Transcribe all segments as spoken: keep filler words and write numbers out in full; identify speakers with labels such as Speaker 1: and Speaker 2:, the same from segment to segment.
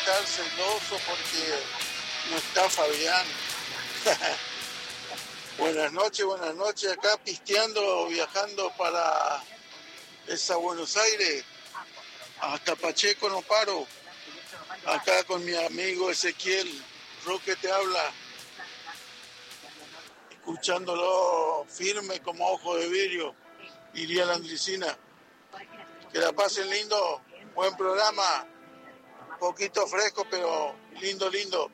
Speaker 1: estar celoso porque no está Fabián. Buenas noches, buenas noches. Acá pisteando, viajando para esa Buenos Aires. Hasta Pacheco no paro. Acá con mi amigo Ezequiel. Roque te habla. Escuchándolo firme como ojo de vidrio. Iría la Andricina. Que la pasen lindo. Buen programa. Poquito fresco, pero lindo, lindo.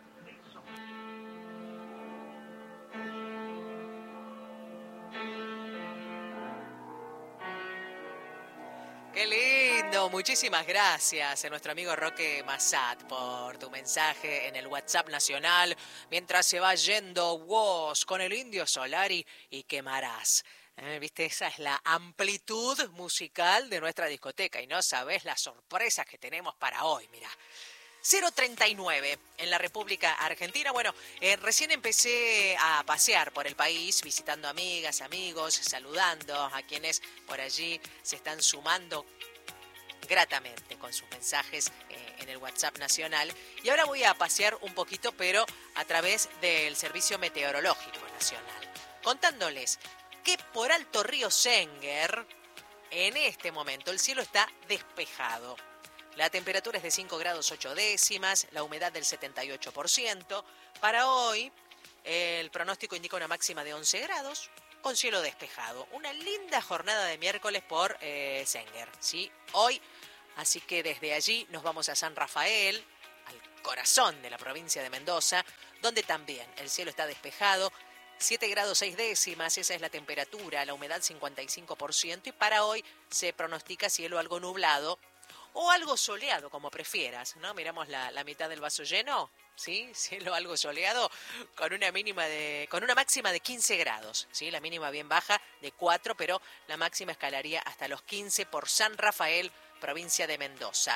Speaker 2: ¡Qué lindo! Muchísimas gracias a nuestro amigo Roque Massat por tu mensaje en el WhatsApp nacional mientras se va yendo vos con el Indio Solari y Quemarás. Eh, ¿Viste? Esa es la amplitud musical de nuestra discoteca y no sabés las sorpresas que tenemos para hoy, mirá. cero treinta y nueve en la República Argentina. Bueno, eh, recién empecé a pasear por el país, visitando amigas, amigos, saludando a quienes por allí se están sumando gratamente con sus mensajes eh, en el WhatsApp nacional. Y ahora voy a pasear un poquito, pero a través del Servicio Meteorológico Nacional, contándoles que por Alto Río Senguer, en este momento, el cielo está despejado. La temperatura es de cinco grados ocho décimas, la humedad del setenta y ocho por ciento. Para hoy, el pronóstico indica una máxima de once grados, con cielo despejado. Una linda jornada de miércoles por eh, Senguer, ¿sí? Hoy, así que desde allí nos vamos a San Rafael, al corazón de la provincia de Mendoza, donde también el cielo está despejado. siete grados seis décimas, esa es la temperatura, la humedad cincuenta y cinco por ciento. Y para hoy se pronostica cielo algo nublado, o algo soleado, como prefieras, ¿no? Miramos la, la mitad del vaso lleno, ¿sí? Cielo algo soleado, con una mínima de, con una máxima de quince grados, ¿sí? La mínima bien baja de cuatro, pero la máxima escalaría hasta los quince por San Rafael, provincia de Mendoza.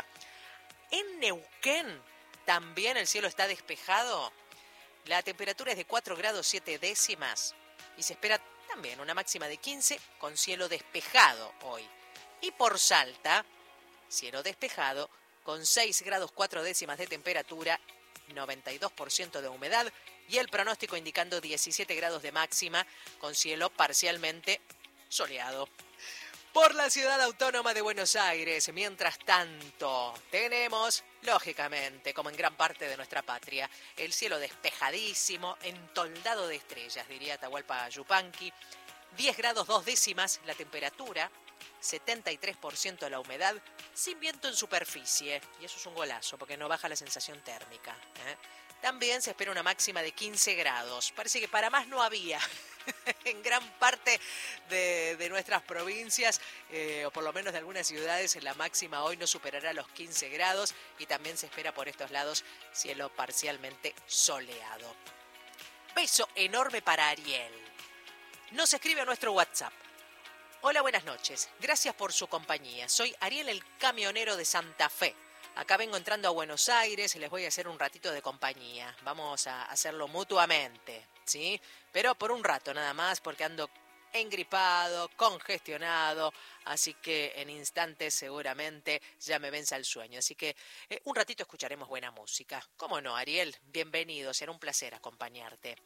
Speaker 2: En Neuquén también el cielo está despejado. La temperatura es de cuatro grados siete décimas y se espera también una máxima de quince con cielo despejado hoy. Y por Salta, cielo despejado, con seis grados cuatro décimas de temperatura, noventa y dos por ciento de humedad y el pronóstico indicando diecisiete grados de máxima con cielo parcialmente soleado. Por la ciudad autónoma de Buenos Aires, mientras tanto, tenemos, lógicamente, como en gran parte de nuestra patria, el cielo despejadísimo, entoldado de estrellas, diría Atahualpa Yupanqui, diez grados dos décimas la temperatura, setenta y tres por ciento la humedad, sin viento en superficie. Y eso es un golazo, porque no baja la sensación térmica, ¿eh? También se espera una máxima de quince grados. Parece que para más no había en gran parte de, de nuestras provincias, eh, o por lo menos de algunas ciudades, la máxima hoy no superará los quince grados. Y también se espera por estos lados cielo parcialmente soleado. Beso enorme para Ariel. Nos escribe a nuestro WhatsApp. Hola, buenas noches. Gracias por su compañía. Soy Ariel, el camionero de Santa Fe. Acá vengo entrando a Buenos Aires y les voy a hacer un ratito de compañía. Vamos a hacerlo mutuamente, ¿sí? Pero por un rato nada más, porque ando engripado, congestionado, así que en instantes seguramente ya me venza el sueño. Así que eh, un ratito escucharemos buena música. ¿Cómo no, Ariel? Bienvenido, será un placer acompañarte.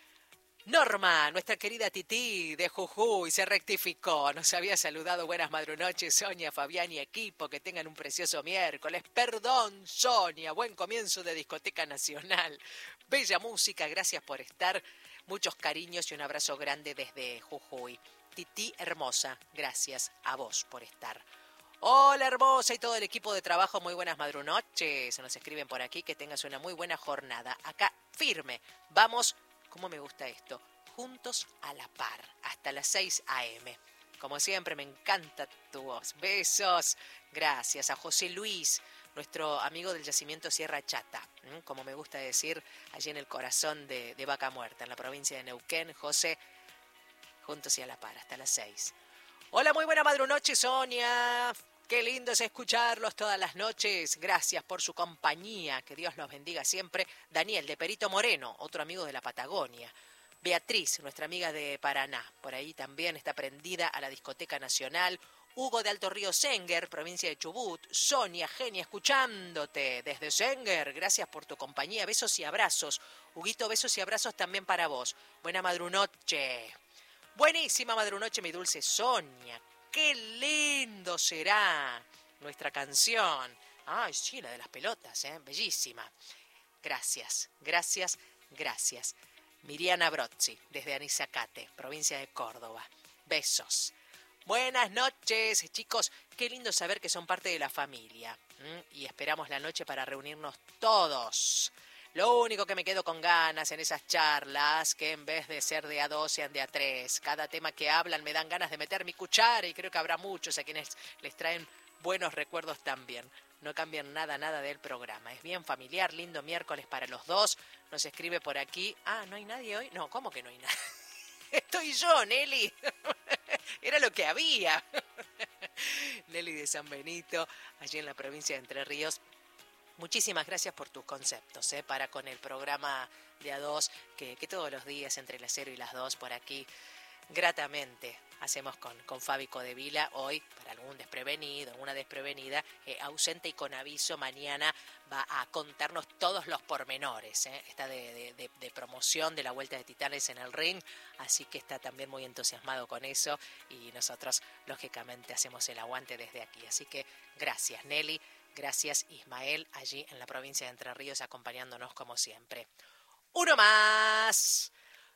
Speaker 2: Norma, nuestra querida Tití de Jujuy, se rectificó. Nos había saludado. Buenas madrunoches, Sonia, Fabián y equipo. Que tengan un precioso miércoles. Perdón, Sonia. Buen comienzo de Discoteca Nacional. Bella música, gracias por estar. Muchos cariños y un abrazo grande desde Jujuy. Tití hermosa, gracias a vos por estar. Hola hermosa y todo el equipo de trabajo, muy buenas madrunoches. Nos escriben por aquí, que tengas una muy buena jornada. Acá, firme. Vamos. ¿Cómo me gusta esto? Juntos a la par, hasta las seis a eme. Como siempre, me encanta tu voz. Besos. Gracias a José Luis, nuestro amigo del yacimiento Sierra Chata. ¿Mm? Como me gusta decir, allí en el corazón de, de Vaca Muerta, en la provincia de Neuquén. José, juntos y a la par, hasta las seis. Hola, muy buena madrunoche, Sonia. Qué lindo es escucharlos todas las noches. Gracias por su compañía. Que Dios los bendiga siempre. Daniel, de Perito Moreno, otro amigo de la Patagonia. Beatriz, nuestra amiga de Paraná. Por ahí también está prendida a la Discoteca Nacional. Hugo de Alto Río Senguer, provincia de Chubut. Sonia, genia, escuchándote desde Senguer. Gracias por tu compañía. Besos y abrazos. Huguito, besos y abrazos también para vos. Buena madrunoche. Buenísima madrunoche, mi dulce Sonia. Qué lindo será nuestra canción. Ay, sí, la de las pelotas, ¿eh? Bellísima. Gracias, gracias, gracias. Miriana Brozzi, desde Anizacate, provincia de Córdoba. Besos. Buenas noches, chicos. Qué lindo saber que son parte de la familia. ¿Mm? Y esperamos la noche para reunirnos todos. Lo único que me quedo con ganas en esas charlas, que en vez de ser de a dos sean de a tres. Cada tema que hablan me dan ganas de meter mi cuchara y creo que habrá muchos a quienes les traen buenos recuerdos también. No cambian nada, nada del programa. Es bien familiar, lindo miércoles para los dos. Nos escribe por aquí. Ah, ¿no hay nadie hoy? No, ¿cómo que no hay nadie? Estoy yo, Nelly. Era lo que había. Nelly de San Benito, allí en la provincia de Entre Ríos. Muchísimas gracias por tus conceptos, ¿eh? Para con el programa de a dos, que, que todos los días entre las cero y las dos por aquí, gratamente hacemos con, con Fabi Codevila. Hoy, para algún desprevenido, alguna desprevenida, eh, ausente y con aviso, mañana va a contarnos todos los pormenores. ¿eh? Está de, de, de, de promoción de la Vuelta de Titanes en el ring, así que está también muy entusiasmado con eso y nosotros, lógicamente, hacemos el aguante desde aquí. Así que gracias, Nelly. Gracias, Ismael, allí en la provincia de Entre Ríos, acompañándonos como siempre. ¡Uno más!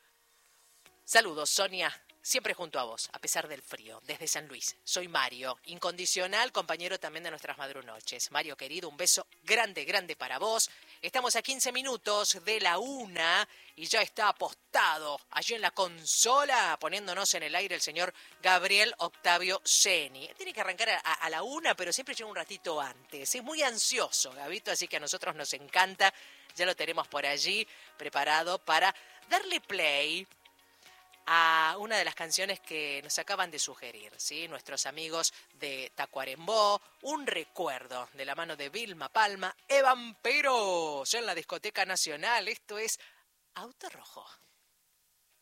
Speaker 2: Saludos, Sonia, siempre junto a vos, a pesar del frío, desde San Luis. Soy Mario, incondicional, compañero también de nuestras madrunoches. Mario, querido, un beso grande, grande para vos. Estamos a quince minutos de la una y ya está apostado allí en la consola, poniéndonos en el aire el señor Gabriel Octavio Ceni. Tiene que arrancar a, a la una, pero siempre llega un ratito antes. Es muy ansioso, Gabito, así que a nosotros nos encanta. Ya lo tenemos por allí preparado para darle play a una de las canciones que nos acaban de sugerir, ¿sí? Nuestros amigos de Tacuarembó, un recuerdo de la mano de Vilma Palma, Evan Peros, en la Discoteca Nacional. Esto es Auto Rojo.